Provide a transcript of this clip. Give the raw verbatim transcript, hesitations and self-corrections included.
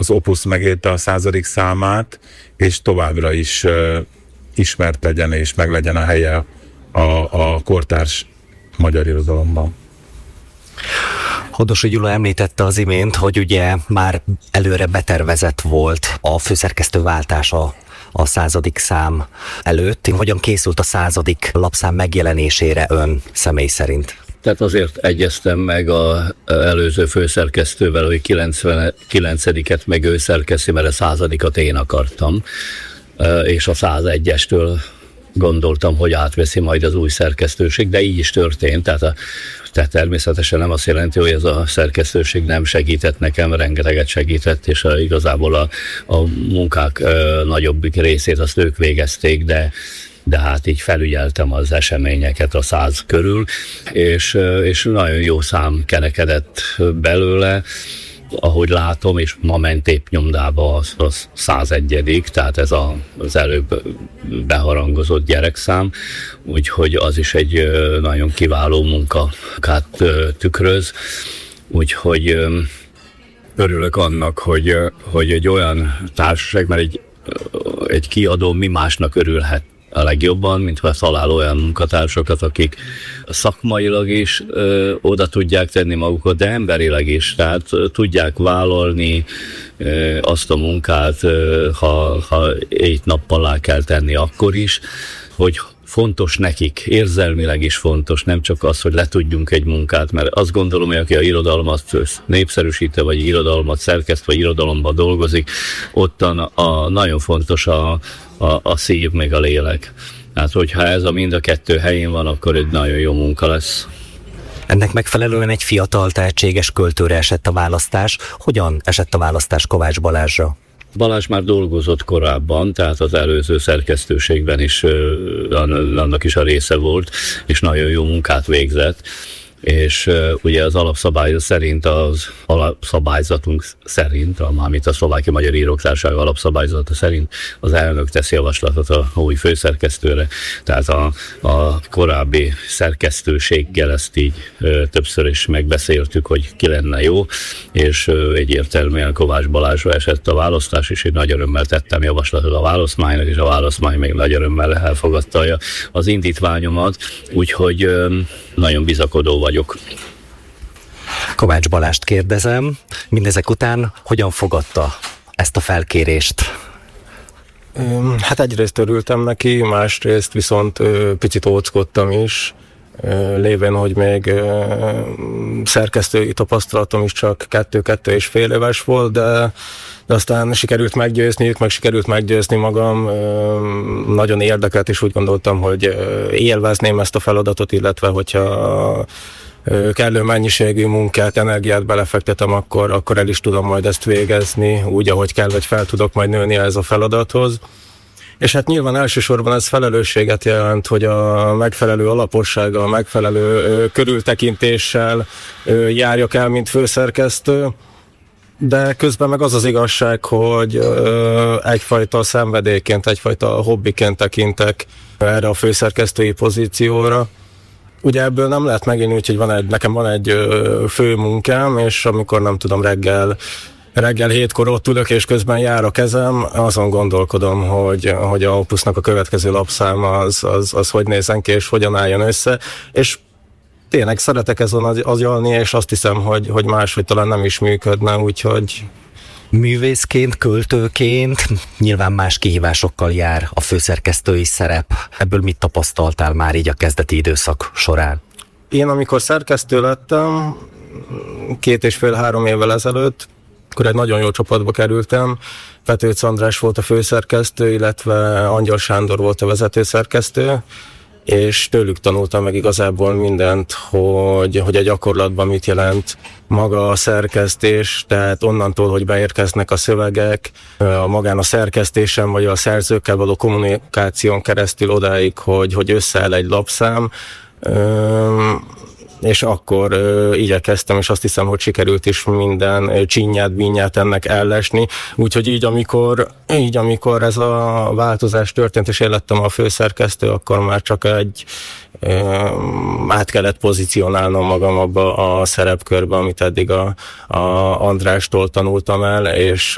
az Opus megélte a századik számát, és továbbra is uh, ismert legyen, és meg legyen a helye a, a kortárs magyar irodalomban. Hodosi Gyula említette az imént, hogy ugye már előre betervezett volt a főszerkesztő váltása a századik szám előtt. Hogyan készült a századik lapszám megjelenésére ön személy szerint? Tehát azért egyeztem meg az előző főszerkesztővel, hogy kilencvenkilencediket meg ő szerkeszti, mert a századikat én akartam, és a százegyestől gondoltam, hogy átveszi majd az új szerkesztőség, de így is történt, tehát, a, tehát természetesen nem azt jelenti, hogy ez a szerkesztőség nem segített nekem, rengeteget segített, és a, igazából a, a munkák ö, nagyobbik részét azt ők végezték, de de hát így felügyeltem az eseményeket a száz körül, és, és nagyon jó szám kerekedett belőle, ahogy látom, és ma ment épp nyomdába az, az százegyedik, tehát ez a, az előbb beharangozott gyerekszám, úgyhogy az is egy nagyon kiváló munkát tükröz, úgyhogy örülök annak, hogy, hogy egy olyan társaság, mert egy, egy kiadó mi másnak örülhet a legjobban, mint ha talál olyan munkatársakat, akik szakmailag is ö, oda tudják tenni magukat, de emberileg is, tehát ö, tudják vállalni ö, azt a munkát, ö, ha, ha egy nappal alá kell tenni akkor is, hogy fontos nekik, érzelmileg is fontos, nem csak az, hogy letudjunk egy munkát, mert azt gondolom, hogy aki a irodalmat népszerűsít, vagy irodalmat szerkeszt, vagy irodalomban dolgozik, ottan a, nagyon fontos a, a, a szív, meg a lélek. Tehát, hogyha ez a mind a kettő helyén van, akkor egy nagyon jó munka lesz. Ennek megfelelően egy fiatal, tehetséges költőre esett a választás. Hogyan esett a választás Kovács Balázsra? Balázs már dolgozott korábban, tehát az előző szerkesztőségben is annak is a része volt, és nagyon jó munkát végzett. És uh, ugye az alapszabály szerint, az alapszabályzatunk szerint, mármint a Szlovákia Magyar Írók Társaság alapszabályzata szerint az elnök teszi javaslatot a új főszerkesztőre, tehát a, a korábbi szerkesztőséggel ezt így uh, többször is megbeszéltük, hogy ki lenne jó, és uh, egyértelműen Kovács Balázsra esett a választás, és én nagy örömmel tettem javaslatot a választmánynak, és a választmány még nagy örömmel elfogadta az indítványomat, úgyhogy um, nagyon bizakodó vagyok. Kovács Balázst kérdezem, mindezek után hogyan fogadta ezt a felkérést? Hát egyrészt örültem neki, másrészt viszont picit óckodtam is, lévén, hogy még szerkesztői tapasztalatom is csak kettő-kettő és fél éves volt, de, de aztán sikerült meggyőzniük, meg sikerült meggyőzni magam, nagyon érdekelt, és úgy gondoltam, hogy élvezném ezt a feladatot, illetve hogyha kellő mennyiségű munkát, energiát belefektetem, akkor, akkor el is tudom majd ezt végezni, úgy, ahogy kell, hogy fel tudok majd nőni ez a feladathoz. És hát nyilván elsősorban ez felelősséget jelent, hogy a megfelelő alapossággal, a megfelelő ö, körültekintéssel ö, járjak el, mint főszerkesztő, de közben meg az az igazság, hogy ö, egyfajta szenvedélyként, egyfajta hobbiként tekintek erre a főszerkesztői pozícióra. Ugye ebből nem lehet megélni, úgyhogy van egy, nekem van egy ö, fő munkám, és amikor nem tudom reggel Reggel hétkor ott ülök, és közben jár a kezem, azon gondolkodom, hogy, hogy a Opusnak a következő lapszáma az, az, az hogy nézzen ki, és hogyan álljon össze, és tényleg szeretek ezen agyalni, és azt hiszem, hogy, hogy máshogy talán nem is működne, úgyhogy... Művészként, költőként nyilván más kihívásokkal jár a főszerkesztői szerep. Ebből mit tapasztaltál már így a kezdeti időszak során? Én amikor szerkesztő lettem, két és fél-három évvel ezelőtt, akkor egy nagyon jó csapatba kerültem. Petőc András volt a főszerkesztő, illetve Angyal Sándor volt a vezetőszerkesztő, és tőlük tanultam meg igazából mindent, hogy, hogy a gyakorlatban mit jelent maga a szerkesztés, tehát onnantól, hogy beérkeznek a szövegek, a magán a szerkesztésen, vagy a szerzőkkel való kommunikáción keresztül odáig, hogy, hogy összeáll egy lapszám, és akkor ö, igyekeztem, és azt hiszem, hogy sikerült is minden ö, csinyát, bínyát ennek ellesni. Úgyhogy így amikor, így, amikor ez a változás történt, és én lettem a főszerkesztő, akkor már csak egy ö, át kellett pozícionálnom magam abba a szerepkörbe, amit eddig a, a Andrástól tanultam el, és